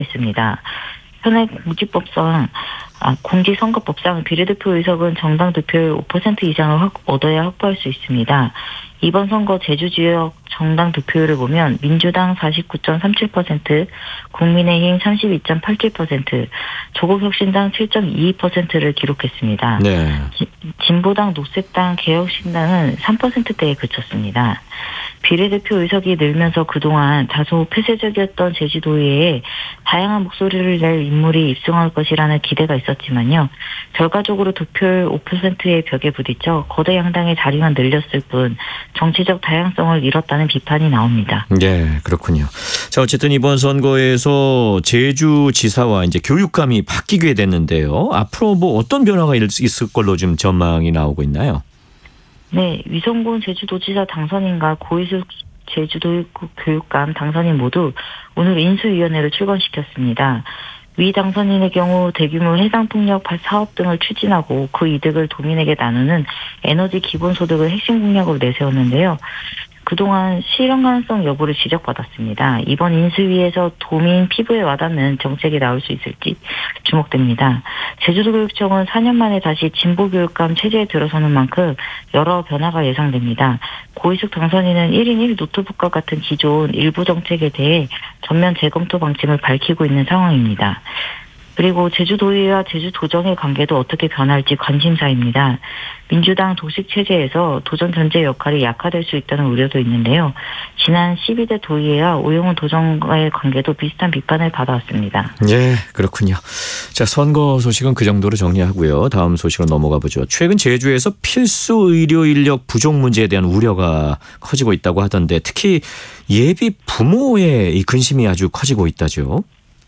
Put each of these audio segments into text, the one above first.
있습니다. 현행 공직선거법상 비례대표 의석은 정당 득표율 5% 이상을 얻어야 확보할 수 있습니다. 이번 선거 제주 지역 정당 득표율을 보면 민주당 49.37%, 국민의힘 32.87%, 조국혁신당 7.22%를 기록했습니다. 네. 진보당, 녹색당, 개혁신당은 3%대에 그쳤습니다. 비례대표 의석이 늘면서 그동안 다소 폐쇄적이었던 제주도의회에 다양한 목소리를 낼 인물이 입성할 것이라는 기대가 있었지만요. 결과적으로 득표율 5%의 벽에 부딪혀 거대 양당의 자리만 늘렸을 뿐 정치적 다양성을 잃었다는 비판이 나옵니다. 네, 그렇군요. 자, 어쨌든 이번 선거에서 제주지사와 이제 교육감이 바뀌게 됐는데요. 앞으로 뭐 어떤 변화가 있을 걸로 좀 전망이 나오고 있나요? 네, 위성군 제주도지사 당선인과 고희숙 제주도 교육감 당선인 모두 오늘 인수위원회를 출범시켰습니다. 위 당선인의 경우 대규모 해상풍력 사업 등을 추진하고 그 이득을 도민에게 나누는 에너지 기본소득을 핵심 공약으로 내세웠는데요. 그동안 실현 가능성 여부를 지적받았습니다. 이번 인수위에서 도민 피부에 와닿는 정책이 나올 수 있을지 주목됩니다. 제주도교육청은 4년 만에 다시 진보교육감 체제에 들어서는 만큼 여러 변화가 예상됩니다. 고희숙 당선인은 1인 1 노트북과 같은 기존 일부 정책에 대해 전면 재검토 방침을 밝히고 있는 상황입니다. 그리고 제주도의회와 제주도정의 관계도 어떻게 변할지 관심사입니다. 민주당 도식 체제에서 도정 견제 역할이 약화될 수 있다는 우려도 있는데요. 지난 12대 도의회와 오영훈 도정과의 관계도 비슷한 비판을 받아왔습니다. 네, 그렇군요. 자, 선거 소식은 그 정도로 정리하고요. 다음 소식으로 넘어가 보죠. 최근 제주에서 필수 의료 인력 부족 문제에 대한 우려가 커지고 있다고 하던데 특히 예비 부모의 이 근심이 아주 커지고 있다죠.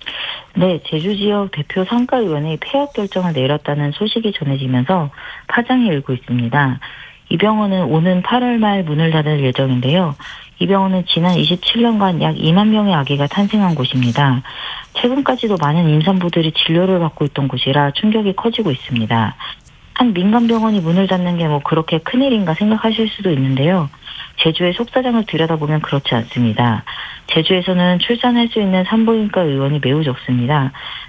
네, 제주 지역 대표 상가의원이 폐업 결정을 내렸다는 소식이 전해지면서 파장이 일고 있습니다. 이 병원은 오는 8월 말 문을 닫을 예정인데요. 이 병원은 지난 27년간 약 2만 명의 아기가 탄생한 곳입니다. 최근까지도 많은 임산부들이 진료를 받고 있던 곳이라 충격이 커지고 있습니다. 한 민간병원이 문을 닫는 게 뭐 그렇게 큰일인가 생각하실 수도 있는데요. 제주의 속사정을 들여다보면 그렇지 않습니다. 제주에서는 출산할 수 있는 산부인과 의원이 매우 적습니다.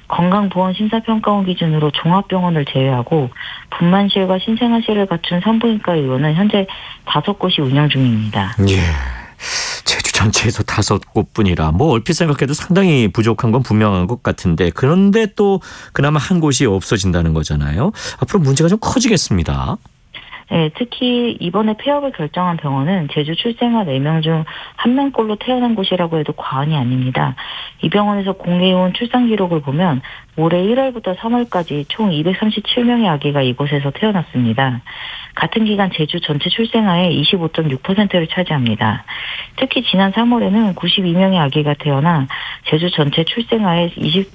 건강보험심사평가원 기준으로 종합병원을 제외하고 분만실과 신생아실을 갖춘 산부인과 의원은 현재 5곳이 운영 중입니다. 예. 제주 전체에서 5곳뿐이라 뭐 얼핏 생각해도 상당히 부족한 건 분명한 것 같은데 그런데 또 그나마 한 곳이 없어진다는 거잖아요. 앞으로 문제가 좀 커지겠습니다. 네, 특히 이번에 폐업을 결정한 병원은 제주 출생아 4명 중 1명꼴로 태어난 곳이라고 해도 과언이 아닙니다. 이 병원에서 공개해온 출산 기록을 보면 올해 1월부터 3월까지 총 237명의 아기가 이곳에서 태어났습니다. 같은 기간 제주 전체 출생아의 25.6%를 차지합니다. 특히 지난 3월에는 92명의 아기가 태어나 제주 전체 출생아의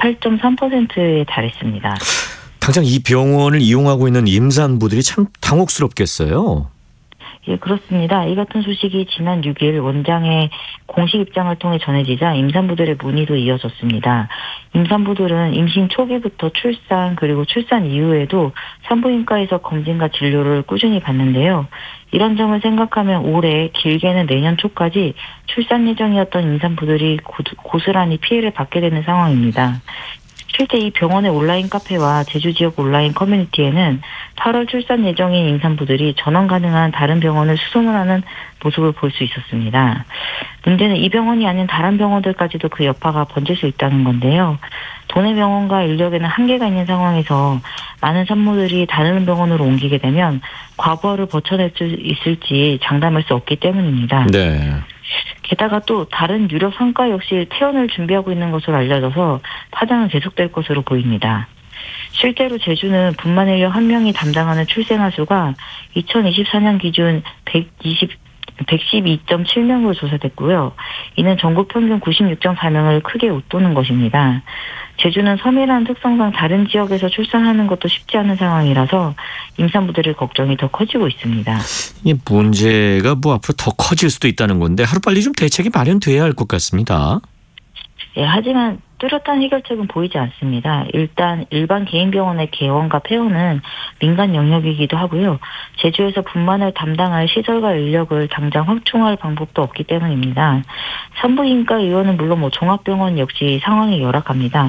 28.3%에 달했습니다. 당장 이 병원을 이용하고 있는 임산부들이 참 당혹스럽겠어요. 예, 그렇습니다. 이 같은 소식이 지난 6일 원장의 공식 입장을 통해 전해지자 임산부들의 문의도 이어졌습니다. 임산부들은 임신 초기부터 출산 그리고 출산 이후에도 산부인과에서 검진과 진료를 꾸준히 받는데요. 이런 점을 생각하면 올해 길게는 내년 초까지 출산 예정이었던 임산부들이 고스란히 피해를 받게 되는 상황입니다. 실제 이 병원의 온라인 카페와 제주 지역 온라인 커뮤니티에는 8월 출산 예정인 임산부들이 전원 가능한 다른 병원을 수소문하는 모습을 볼 수 있었습니다. 문제는 이 병원이 아닌 다른 병원들까지도 그 여파가 번질 수 있다는 건데요. 도내 병원과 인력에는 한계가 있는 상황에서 많은 산모들이 다른 병원으로 옮기게 되면 과부하를 버텨낼 수 있을지 장담할 수 없기 때문입니다. 네. 게다가 또 다른 유럽 상가 역시 퇴원을 준비하고 있는 것으로 알려져서 파장은 계속될 것으로 보입니다. 실제로 제주는 분만 인력 1명이 담당하는 출생아 수가 2024년 기준 112.7명으로 조사됐고요. 이는 전국 평균 96.4명을 크게 웃도는 것입니다. 제주는 섬이라는 특성상 다른 지역에서 출산하는 것도 쉽지 않은 상황이라서 임산부들의 걱정이 더 커지고 있습니다. 이 문제가 뭐 앞으로 더 커질 수도 있다는 건데 하루빨리 좀 대책이 마련돼야 할 것 같습니다. 예, 하지만 뚜렷한 해결책은 보이지 않습니다. 일단 일반 개인 병원의 개원과 폐원은 민간 영역이기도 하고요. 제주에서 분만을 담당할 시설과 인력을 당장 확충할 방법도 없기 때문입니다. 산부인과 의원은 물론 종합병원 역시 상황이 열악합니다.